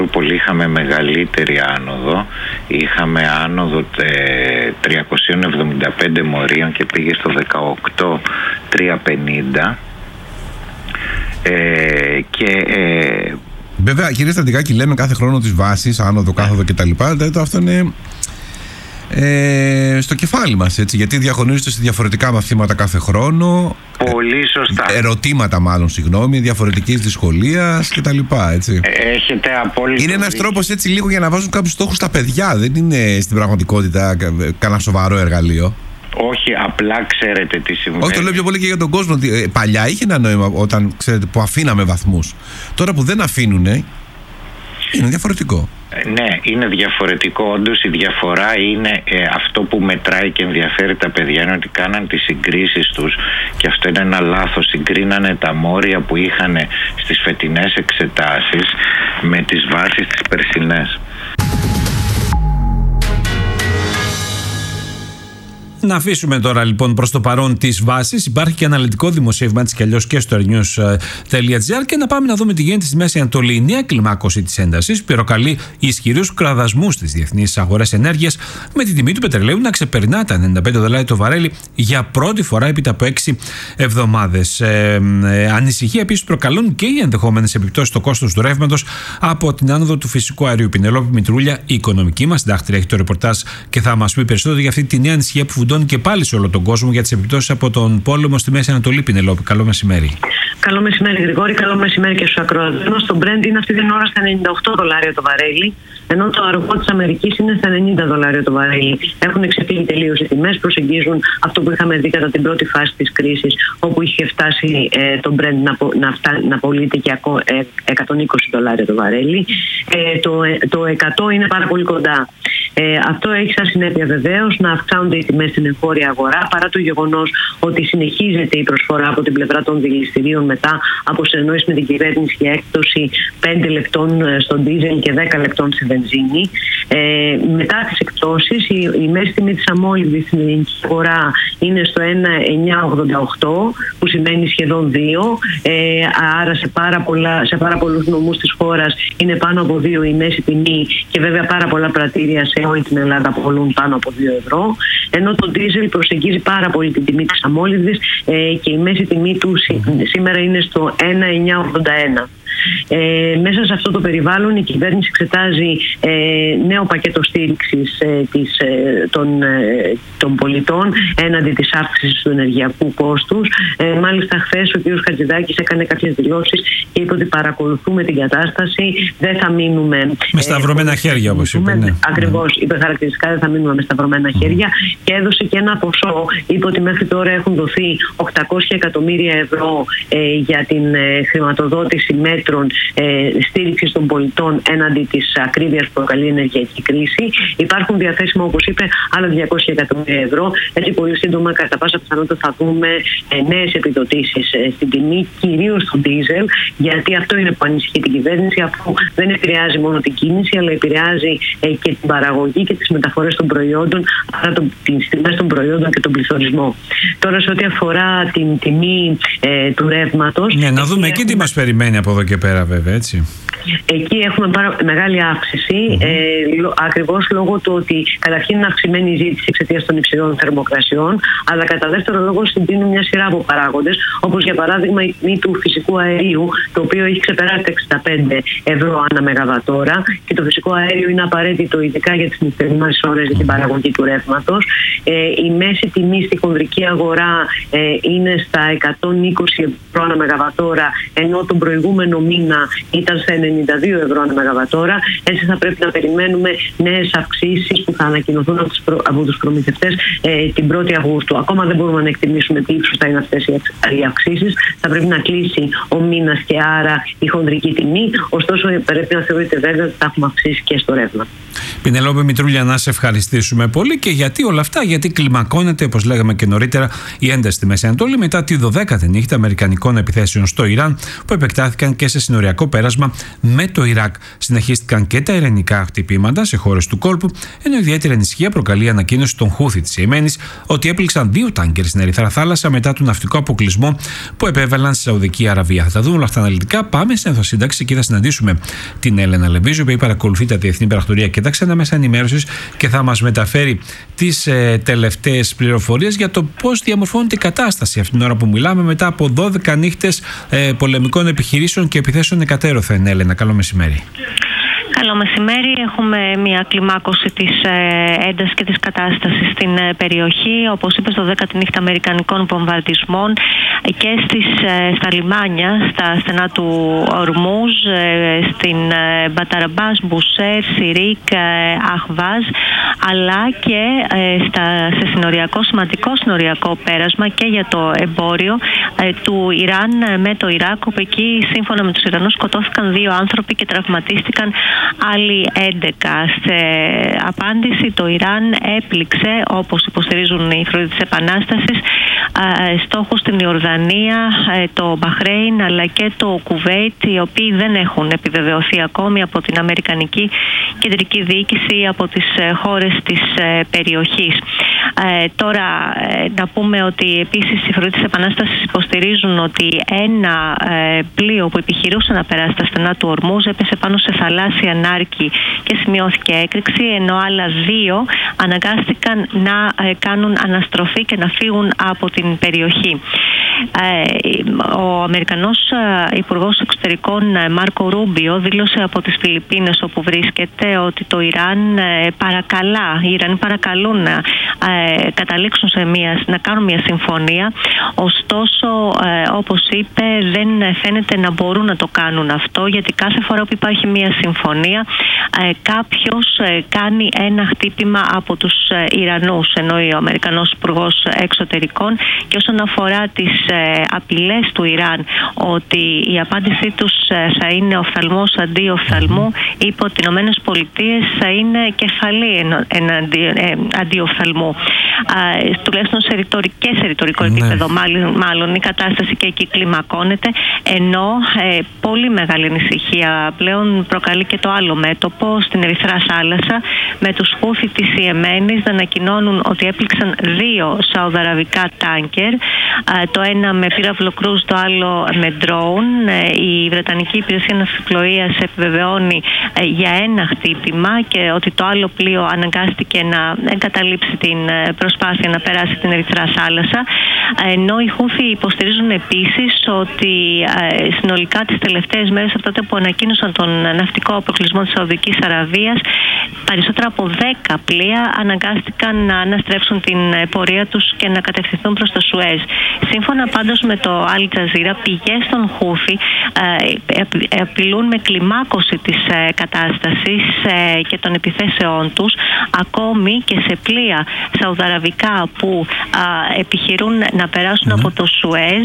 Πολύ είχαμε μεγαλύτερη άνοδο. Είχαμε άνοδο 375 μορίων και πήγε στο 18.350. Βέβαια, κύριε Στρατηγάκη, λέμε κάθε χρόνο τις βάσεις, άνοδο, κάθοδο κτλ. Αυτό είναι στο κεφάλι μας, έτσι, γιατί διαχωρίζονται σε διαφορετικά μαθήματα κάθε χρόνο. Πολύ σωστά. Ερωτήματα, μάλλον, διαφορετικής δυσκολίας κτλ. Έχετε απόλυτο. Είναι ένας τρόπος, έτσι, λίγο για να βάζουν κάποιους στόχους στα παιδιά. Δεν είναι στην πραγματικότητα κανένα σοβαρό εργαλείο. Όχι, απλά ξέρετε τι συμβαίνει. Όχι, το λέω πιο πολύ και για τον κόσμο. Παλιά είχε ένα νόημα όταν, ξέρετε, που αφήναμε βαθμούς. Τώρα που δεν αφήνουνε, είναι διαφορετικό. Ναι, είναι διαφορετικό. Όντως η διαφορά είναι αυτό που μετράει και ενδιαφέρει τα παιδιά, είναι ότι κάναν τις συγκρίσεις τους, και αυτό είναι ένα λάθος. Συγκρίνανε τα μόρια που είχαν στις φετινές εξετάσεις με τις βάσεις τις περσινές. Να αφήσουμε τώρα λοιπόν προς το παρόν τις βάσεις. Υπάρχει και αναλυτικό δημοσίευμα έτσι κι αλλιώς και στο airnews.gr και να πάμε να δούμε τι γίνεται στη Μέση Ανατολή. Η νέα κλιμάκωση της έντασης προκαλεί ισχυρούς κραδασμούς στις διεθνείς αγορές ενέργειας, με τη τιμή του πετρελαίου να ξεπερνά τα $95 το βαρέλι για πρώτη φορά έπειτα από 6 εβδομάδες. Ανησυχία επίσης προκαλούν και οι ενδεχόμενες επιπτώσεις στο κόστος του ρεύματος από την άνοδο του φυσικού αερίου. Πινελόπη Μητρούλια, η οικονομική μας συντάκτρια, έχει το ρεπορτάζ και θα μας πει περισσότερο για αυτή τη νέα ανησυχία που και πάλι σε όλο τον κόσμο για τις επιπτώσεις από τον πόλεμο στη Μέση Ανατολή. Πινελόπη, καλό μεσημέρι. Καλό μεσημέρι, Γρηγόρη. Καλό μεσημέρι και στους ακροατές μας. Το Brent είναι αυτή την ώρα στα $98 το βαρέλι, ενώ το αργό της Αμερικής είναι στα $90 το βαρέλι. Έχουν εξεφύγει τελείως οι τιμές, προσεγγίζουν αυτό που είχαμε δει κατά την πρώτη φάση της κρίσης, όπου είχε φτάσει το Brent να πωλείται και $120 το βαρέλι. Το 100 είναι πάρα πολύ κοντά. Αυτό έχει σαν συνέπεια βεβαίως να αυξάνονται οι τιμές στην εγχώρια αγορά, παρά το γεγονός ότι συνεχίζεται η προσφορά από την πλευρά των δηληστηρίων μετά από συνεννόηση με την κυβέρνηση για έκπτωση 5 λεπτών στο ντίζελ και 10 λεπτών στη βενζίνη. Μετά τις εκπτώσεις, η μέση τιμή της αμόλυβδης στην ελληνική αγορά είναι στο 1,988, που σημαίνει σχεδόν 2. Άρα σε πάρα πολλούς νομούς της χώρας είναι πάνω από 2 η μέση τιμή, και βέβαια πάρα πολλά πρατήρια σε όλη την Ελλάδα απολούν πάνω από 2 ευρώ. Ενώ το ντίζελ προσεγγίζει πάρα πολύ την τιμή της αμόλυβδης και η μέση τιμή του σήμερα είναι στο 1,981. Μέσα σε αυτό το περιβάλλον η κυβέρνηση εξετάζει νέο πακέτο στήριξης των πολιτών έναντι της αύξησης του ενεργειακού κόστους. Μάλιστα χθες ο κ. Χατζηδάκης έκανε κάποιες δηλώσεις και είπε ότι παρακολουθούμε την κατάσταση, δεν θα μείνουμε με σταυρωμένα χέρια, όπως είπε. Ναι. Ακριβώς, είπε χαρακτηριστικά, δεν θα μείνουμε με σταυρωμένα χέρια, και έδωσε και ένα ποσό. Είπε ότι μέχρι τώρα έχουν δοθεί 800 εκατομμύρια ευρώ για την χρηματοδότηση μέτρων στήριξης των πολιτών έναντι της ακρίβειας που προκαλεί η ενεργειακή κρίση. Υπάρχουν διαθέσιμα, όπως είπε, άλλα 200 εκατομμύρια ευρώ. Έτσι, πολύ σύντομα, κατά πάσα πιθανότητα, θα δούμε νέες επιδοτήσεις στην τιμή, κυρίως στο ντίζελ, γιατί αυτό είναι που ανησυχεί την κυβέρνηση, αφού δεν επηρεάζει μόνο την κίνηση, αλλά επηρεάζει και την παραγωγή και τις μεταφορές των προϊόντων, άρα τις τιμές των προϊόντων και τον πληθωρισμό. Τώρα, σε ό,τι αφορά την τιμή του ρεύματος. Ναι, να δούμε εκεί τι μας περιμένει από εδώ και πέρα, βέβαια, έτσι. Εκεί έχουμε μεγάλη αύξηση, ακριβώς λόγω του ότι καταρχήν είναι αυξημένη η ζήτηση εξαιτίας των υψηλών θερμοκρασιών, αλλά κατά δεύτερο λόγο συντείνουν μια σειρά από παράγοντες, όπως για παράδειγμα η τιμή του φυσικού αερίου, το οποίο έχει ξεπεράσει τα 65 ευρώ ανά μεγαβατόρα, και το φυσικό αέριο είναι απαραίτητο ειδικά για τις νυχτερινές ώρες για την παραγωγή του ρεύματος. Η μέση τιμή στη χονδρική αγορά είναι στα 120 ευρώ ανά μεγαβατόρα, ενώ τον προηγούμενο μήνα ήταν στα 92 ευρώ ανά μεγαβατόρα. Έτσι θα πρέπει να περιμένουμε νέες αυξήσεις που θα ανακοινωθούν από τους προμηθευτές την 1η Αυγούστου. Ακόμα δεν μπορούμε να εκτιμήσουμε τι ύψος θα είναι αυτές οι αυξήσεις. Θα πρέπει να κλείσει ο μήνας και άρα η χονδρική τιμή. Ωστόσο, πρέπει να θεωρείται βέβαια ότι θα έχουμε αυξήσει και στο ρεύμα. Πινελόπη Μητρούλια, να σε ευχαριστήσουμε πολύ. Και γιατί όλα αυτά? Γιατί κλιμακώνεται, όπως λέγαμε και νωρίτερα, η ένταση στη Μέση Ανατολή μετά τη 12η νύχτα αμερικανικών επιθέσεων στο Ιράν, που επεκτάθηκαν και σε συνοριακό πέρασμα με το Ιράκ. Συνεχίστηκαν και τα ειρηνικά χτυπήματα σε χώρες του κόλπου, ενώ ιδιαίτερη ανησυχία προκαλεί η ανακοίνωση των Χούθι της Ιεμένης ότι έπληξαν 2 τάνκερ στην Ερυθρά Θάλασσα μετά τον ναυτικό αποκλεισμό που επέβαλαν στη Σαουδική Αραβία. Θα τα δούμε όλα αυτά αναλυτικά. Πάμε στην ενθοσύνταξη και θα συναντήσουμε την Έλενα Λεβίζου, που παρακολουθεί τα διεθνή υπερακτορία και τα ξένα μέσα ενημέρωσης και θα μας μεταφέρει τις τελευταίες πληροφορίες για το πώς διαμορφώνεται η κατάσταση αυτήν την ώρα που μιλάμε μετά από 12 νύχτες πολεμικών επιχειρήσεων και επιθέσεων εκατέρωθεν. Έλενα, καλό μεσημέρι. Καλό μεσημέρι. Έχουμε μια κλιμάκωση της έντασης και της κατάστασης στην περιοχή. Όπως είπες, το 10η νύχτα αμερικανικών βομβαρδισμών και στα λιμάνια, στα στενά του Ορμούζ, στην Μπαταραμπάς, Μπουσέρ, Σιρίκ, Αχβάζ, αλλά και σε σημαντικό συνοριακό πέρασμα και για το εμπόριο του Ιράν με το Ιράκ, όπου εκεί σύμφωνα με τους Ιρανούς σκοτώθηκαν 2 άνθρωποι και τραυματίστηκαν άλλοι 11. Σε απάντηση, το Ιράν έπληξε, όπως υποστηρίζουν οι Φρουροί της Επανάστασης, στόχους στην Ιορδανία, το Μπαχρέιν αλλά και το Κουβέιτ, οι οποίοι δεν έχουν επιβεβαιωθεί ακόμη από την Αμερικανική Κεντρική Διοίκηση ή από τις χώρες της περιοχής. Τώρα να πούμε ότι επίσης οι Φρουροί της Επανάστασης υποστηρίζουν ότι ένα πλοίο που επιχειρούσε να περάσει τα στενά του Ορμούζ έπεσε πάνω σε θαλάσσια νάρκη και σημειώθηκε έκρηξη, ενώ άλλα 2 αναγκάστηκαν να κάνουν αναστροφή και να φύγουν από την περιοχή. Ο Αμερικανός Υπουργός Εξωτερικών Μάρκο Ρούμπιο δήλωσε από τις Φιλιππίνες, όπου βρίσκεται, ότι το Ιράν οι Ιρανοί παρακαλούν να καταλήξουν να κάνουν μια συμφωνία. Ωστόσο, όπως είπε, δεν φαίνεται να μπορούν να το κάνουν αυτό, γιατί κάθε φορά που υπάρχει μια συμφωνία κάποιος κάνει ένα χτύπημα από τους Ιρανούς, εννοεί ο Αμερικανός Υπουργός Εξωτερικών. Και όσον αφορά τις απειλές του Ιράν ότι η απάντησή τους θα είναι οφθαλμός αντί οφθαλμού, είπε ότι οι Ηνωμένες Πολιτείες θα είναι κεφαλή αντί οφθαλμού. Τουλάχιστον σε ρητορικό επίπεδο μάλλον η κατάσταση και εκεί κλιμακώνεται, ενώ πολύ μεγάλη ανησυχία πλέον προκαλεί και το άλλο μέτωπο στην Ερυθρά Θάλασσα, με τους Χούθι της Ιεμένης να ανακοινώνουν ότι έπληξαν 2 σαουδαραβικά τάνκερ, το ένα με πύραυλο κρούζ, το άλλο με ντρόουν. Η Βρετανική Υπηρεσία Ναυσιπλοείας επιβεβαιώνει για ένα χτύπημα και ότι το άλλο πλοίο αναγκάστηκε να εγκαταλείψει την προσπάθεια να περάσει την Ερυθρά Θάλασσα, ενώ οι Χούθι υποστηρίζουν επίσης ότι συνολικά τις τελευταίες μέρες από τότε που ανακοίνωσαν τον ναυτικό αποκλεισμό της Σαουδικής Αραβίας, περισσότερα από 10 πλοία αναγκάστηκαν να αναστρέψουν την πορεία τους και να κατευθυνθούν προς το Σουέζ. Σύμφωνα πάντως με το Al Jazeera, πηγές των Χούθι απειλούν με κλιμάκωση της κατάστασης και των επιθέσεών τους, ακόμη και σε πλοία σαουδαραβικά που επιχειρούν να περάσουν από το Σουέζ,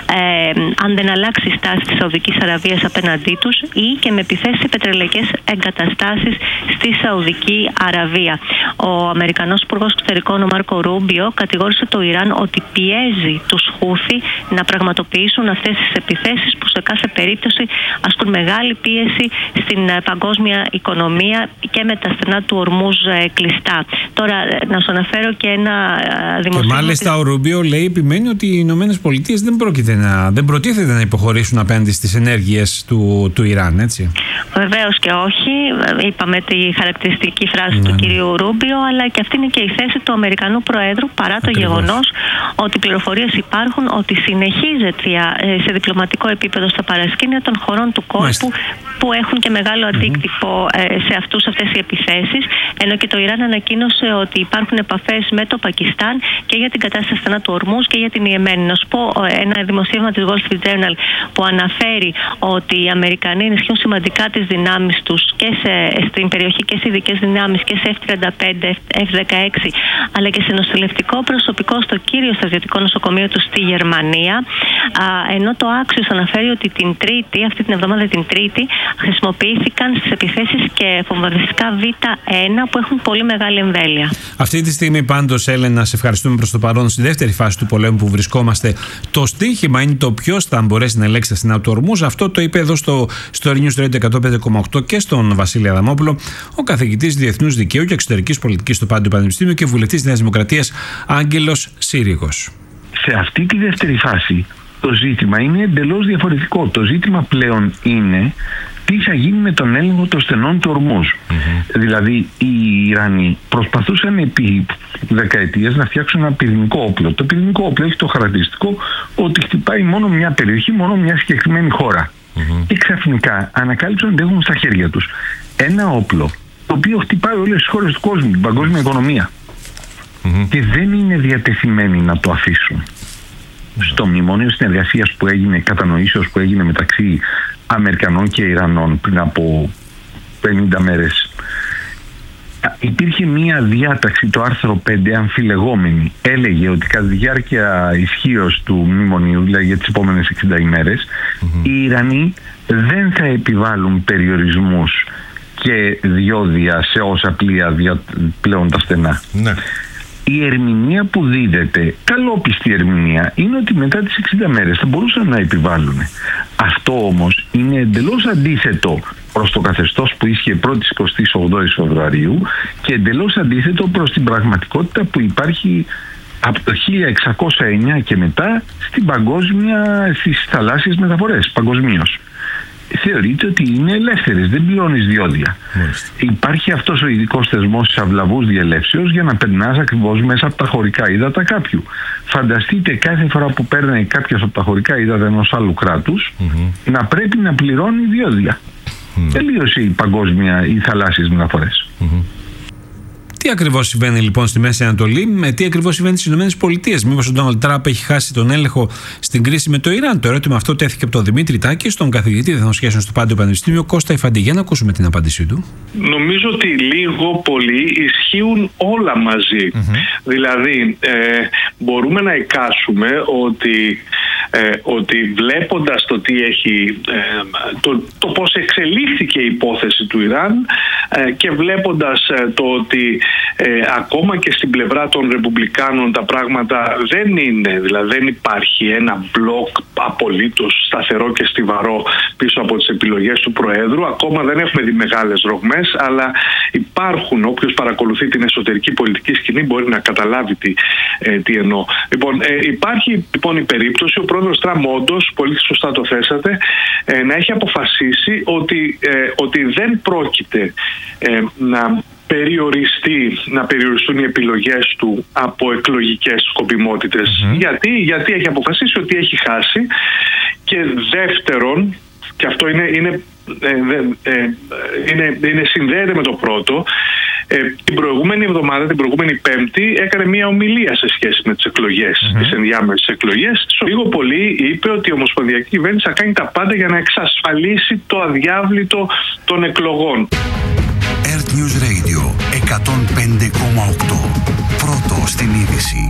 αν δεν αλλάξει η στάση της Σαουδικής Αραβίας απέναντί τους, ή και με επιθέσεις σε πετρελαϊκές εγκαταστάσεις στη Σαουδική Αραβία. Ο Αμερικανός Υπουργός Εξωτερικών, ο Μάρκο Ρούμπιο, κατηγόρησε το Ιράν ότι πιέζει τους Χούθι να πραγματοποιήσουν αυτές τις επιθέσεις που σε κάθε περίπτωση ασκούν μεγάλη πίεση στην παγκόσμια οικονομία και με τα στενά του Ορμούζ κλειστά. Τώρα να σου αναφέρω και ένα δημοσίευμα. Και μάλιστα ο Ρούμπιο επιμένει ότι οι Ηνωμένες Πολιτείες δεν προτίθεται να υποχωρήσουν απέναντι στις ενέργειες του Ιράν, έτσι. Βεβαίως και όχι. Είπαμε τη χαρακτηριστική φράση του κυρίου Ρούμπιο, αλλά και αυτή είναι και η θέση του Αμερικανού Προέδρου, παρά το γεγονός ότι πληροφορίες υπάρχουν ότι συνεχίζεται σε διπλωματικό επίπεδο στα παρασκήνια των χωρών του κόλπου που έχουν και μεγάλο αντίκτυπο σε αυτές οι επιθέσεις, ενώ και το Ιράν ανακοίνωσε ότι υπάρχουν επαφές με το Πακιστάν και για την κατάσταση στενά του Ορμούζ και για την Ιεμένη. Να σου πω ένα δημοσίευμα της Wall Street Journal που αναφέρει ότι οι Αμερικανοί ενισχύουν σημαντικά τις δυνάμεις τους και στην περιοχή και στη αεροπορικές δυνάμεις και σε F-35, F-16, αλλά και σε νοσηλευτικό προσωπικό στο κύριο στρατιωτικό νοσοκομείο του στη Γερμανία. Ενώ το Axios αναφέρει ότι αυτή την εβδομάδα την Τρίτη, χρησιμοποιήθηκαν στις επιθέσεις και βομβαρδιστικά Β1 που έχουν πολύ μεγάλη εμβέλεια. Αυτή τη στιγμή πάντως, Έλενα, σε ευχαριστούμε προς το παρόν στη δεύτερη φάση του πολέμου που βρισκόμαστε. Το στίχημα είναι το ποιος θα μπορέσει να ελέγξει τα στενά του Ορμούζ. Αυτό το είπε εδώ στο News Radio 105,8 και στον Βασίλη Αδαμόπουλο, ο καθηγητής Διεθνούς Δικαίου και Εξωτερικής Πολιτικής στο Πάντιο Πανεπιστήμιο και βουλευτής Νέας Δημοκρατίας Άγγελος Σύριγος. Σε αυτή τη δεύτερη φάση το ζήτημα είναι εντελώς διαφορετικό. Το ζήτημα πλέον είναι τι θα γίνει με τον έλεγχο των στενών του Ορμούζ. Δηλαδή, οι Ιρανοί προσπαθούσαν επί δεκαετίες να φτιάξουν ένα πυρηνικό όπλο. Το πυρηνικό όπλο έχει το χαρακτηριστικό ότι χτυπάει μόνο μια περιοχή, μόνο μια συγκεκριμένη χώρα. Και ξαφνικά ανακάλυψαν ότι έχουν στα χέρια τους ένα όπλο το οποίο χτυπάει όλες τις χώρες του κόσμου, την παγκόσμια οικονομία. Και δεν είναι διατεθειμένοι να το αφήσουν. Στο μνημόνιο συνεργασίας που έγινε, κατανοήσεως που έγινε μεταξύ Αμερικανών και Ιρανών πριν από 50 μέρες, υπήρχε μία διάταξη, το άρθρο 5, αμφιλεγόμενη. Έλεγε ότι κατά τη διάρκεια ισχύως του μνημονίου, δηλαδή για τις επόμενες 60 ημέρες, οι Ιρανοί δεν θα επιβάλλουν περιορισμούς και διόδια σε όσα πλοία πλέον τα στενά. Η ερμηνεία που δίδεται, καλόπιστη ερμηνεία, είναι ότι μετά τις 60 μέρες θα μπορούσαν να επιβάλλουν. Αυτό όμως είναι εντελώς αντίθετο προς το καθεστώς που ίσχυε 28 Φεβρουαρίου και εντελώς αντίθετο προς την πραγματικότητα που υπάρχει από το 1609 και μετά στις θαλάσσιες μεταφορές παγκοσμίως. Θεωρείται ότι είναι ελεύθερες, δεν πληρώνεις διόδια. Υπάρχει αυτός ο ειδικός θεσμός της αυλαβούς διελεύσεως για να περνάς ακριβώς μέσα από τα χωρικά ύδατα κάποιου. Φανταστείτε κάθε φορά που παίρνει κάποιος από τα χωρικά ύδατα ενός άλλου κράτους να πρέπει να πληρώνει διόδια. Τελείωσε οι θαλάσσιες μεταφορές. Τι ακριβώς συμβαίνει λοιπόν στη Μέση Ανατολή, τι ακριβώς συμβαίνει στις ΗΠΑ? Μήπως ο Ντόναλντ Τραμπ έχει χάσει τον έλεγχο στην κρίση με το Ιράν? Το ερώτημα αυτό τέθηκε από τον Δημήτρη Τάκη, στον καθηγητή Διεθνών Σχέσεων στο Πάντιο Πανεπιστήμιο Κώστα Ιφαντή. Για να ακούσουμε την απάντησή του. Νομίζω ότι λίγο πολύ ισχύουν όλα μαζί. Δηλαδή, μπορούμε να εικάσουμε ότι βλέποντας το τι έχει, το πώς εξελίχθηκε η υπόθεση του Ιράν και βλέποντας το ότι ακόμα και στην πλευρά των Ρεπουμπλικάνων τα πράγματα δεν είναι, δηλαδή δεν υπάρχει ένα μπλοκ απολύτως σταθερό και στιβαρό πίσω από τις επιλογές του Προέδρου. Ακόμα δεν έχουμε δει μεγάλες ρογμές, αλλά υπάρχουν. Όποιος παρακολουθεί την εσωτερική πολιτική σκηνή μπορεί να καταλάβει τι εννοώ. Λοιπόν, υπάρχει λοιπόν η περίπτωση ο πρόεδρος Τραμπ, όντως, πολύ σωστά το θέσατε, να έχει αποφασίσει ότι δεν πρόκειται να περιοριστούν οι επιλογές του από εκλογικές σκοπιμότητες. Γιατί έχει αποφασίσει ότι έχει χάσει, και δεύτερον, και αυτό συνδέεται με το πρώτο, την προηγούμενη εβδομάδα, την προηγούμενη Πέμπτη, έκανε μια ομιλία σε σχέση με τις εκλογές, τις ενδιάμεσες εκλογές. Λίγο πολύ είπε ότι η Ομοσπονδιακή Κυβέρνηση θα κάνει τα πάντα για να εξασφαλίσει το αδιάβλητο των εκλογών. Earth News Radio 105,8. Πρώτο στην είδηση.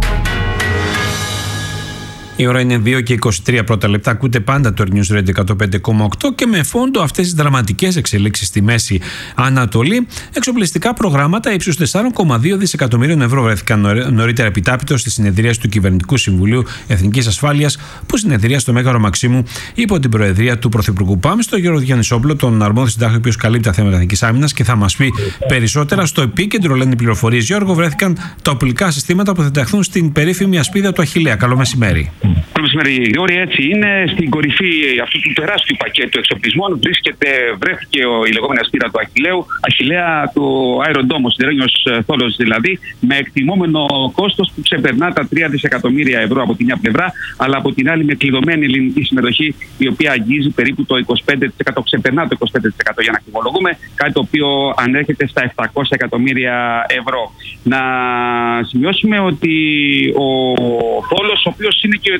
Η ώρα είναι 2 και 23 πρώτα λεπτά. Ακούτε πάντα το News Radio 105,8 και με φόντο αυτές τις δραματικές εξελίξεις στη Μέση Ανατολή. Εξοπλιστικά προγράμματα ύψους 4,2 δισεκατομμύριων ευρώ βρέθηκαν νωρίτερα επιτάπητο στη συνεδρίαση του Κυβερνητικού Συμβουλίου Εθνικής Ασφάλειας, που συνεδρία στο Μέγαρο Μαξίμου υπό την προεδρία του Πρωθυπουργού. Πάμε στο Γιώργο Διαννησόπουλο, τον αρμόδιο συντάκτη, ο οποίος καλύπτει τα θέματα εθνικής άμυνας και θα μας πει περισσότερα. Στο επίκεντρο, λένε οι πληροφορίες, Γιώργο, βρέθηκαν τα οπλικά συστήματα που θα ενταχθούν στην περίφημη ασπίδα του Αχιλλέα. Καλό μεσημέρι. Καλό μεσημέρι, Γρηγόρη. Έτσι είναι. Στην κορυφή αυτού του τεράστιου πακέτου εξοπλισμών βρέθηκε η λεγόμενη ασπίδα του Αχιλλέα, του Iron Dome, ο σιδερένιος θόλος δηλαδή, με εκτιμόμενο κόστος που ξεπερνά τα 3 δισεκατομμύρια ευρώ από τη μια πλευρά, αλλά από την άλλη με κλειδωμένη ελληνική συμμετοχή, η οποία αγγίζει περίπου το 25%, ξεπερνά το 25% για να ακριβολογούμε, κάτι το οποίο ανέρχεται στα 700 εκατομμύρια ευρώ. Να σημειώσουμε ότι ο θόλος, ο οποίος είναι και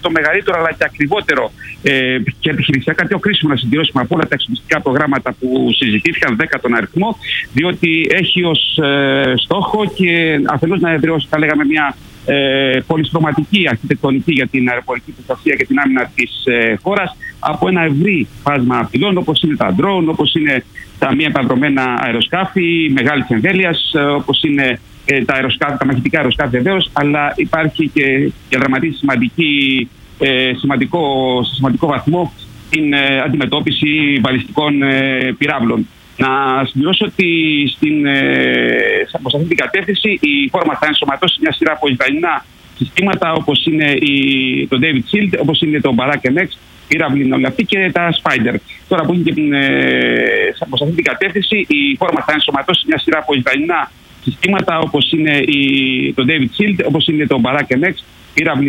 το μεγαλύτερο αλλά και ακριβότερο και επιχειρησιακά πιο κρίσιμο να συντηρήσουμε από όλα τα εξοπλιστικά προγράμματα που συζητήθηκαν, 10 τον αριθμό, διότι έχει ως στόχο και αφενός να εδραιώσει, θα λέγαμε, μια πολυστρωματική αρχιτεκτονική για την αεροπορική προστασία και την άμυνα της χώρας από ένα ευρύ φάσμα απειλών, όπως είναι τα drone, όπως είναι τα μη επανδρωμένα αεροσκάφη μεγάλης εμβέλειας, όπως είναι τα μαχητικά αεροσκάφη βεβαίως, αλλά υπάρχει και διαδραματίζει σε σημαντικό βαθμό την αντιμετώπιση βαλιστικών πυράβλων. Να συμπληρώσω ότι προς αυτή την κατεύθυνση η φόρμα θα ενσωματώσει μια σειρά από Ισραηλινά συστήματα, όπως είναι το David Shield, όπως είναι το Barak MX, πύραυλοι νεολαυτοί και τα Spider. Τώρα που είναι προς αυτή την κατεύθυνση η φόρμα θα ενσωματώσει μια σειρά από Ισραηλινά συστήματα, όπως είναι το David Shield, όπως είναι το Barak MX, πύραυλοι